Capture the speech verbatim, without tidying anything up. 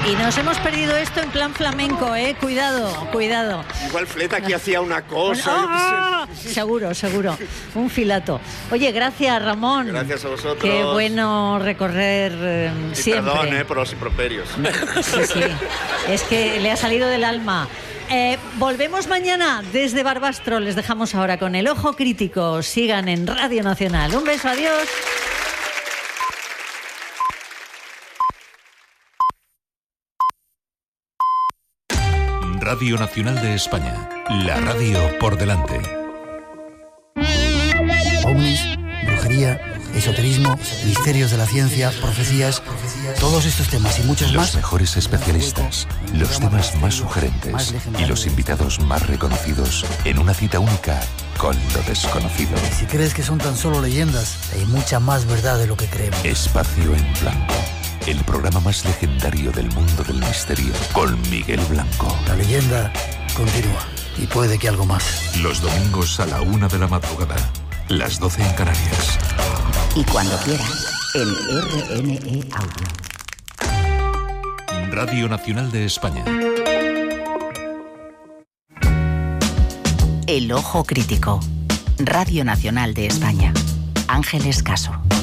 Y nos hemos perdido esto en plan flamenco, ¿eh? Cuidado, cuidado. Igual Fleta aquí hacía una cosa. Bueno, ¡ah! Seguro, seguro. Un filato. Oye, gracias, Ramón. Gracias a vosotros. Qué bueno recorrer eh, y siempre. Perdón, eh, por los improperios. Sí, sí. Es que le ha salido del alma. Eh, volvemos mañana desde Barbastro. Les dejamos ahora con el ojo crítico. Sigan en Radio Nacional. Un beso, adiós. Radio Nacional de España. La radio por delante. Ovnis, brujería, esoterismo, misterios de la ciencia, profecías, todos estos temas y muchos más. Los mejores especialistas, los temas más sugerentes y los invitados más reconocidos en una cita única con lo desconocido. Si crees que son tan solo leyendas, hay mucha más verdad de lo que creemos. Espacio en Blanco, el programa más legendario del mundo del misterio, con Miguel Blanco. La leyenda continúa y puede que algo más. Los domingos a la una de la madrugada, las doce en Canarias. Y cuando quieras, en R N E Audio. Radio Nacional de España. El ojo crítico. Radio Nacional de España. Ángeles Caso.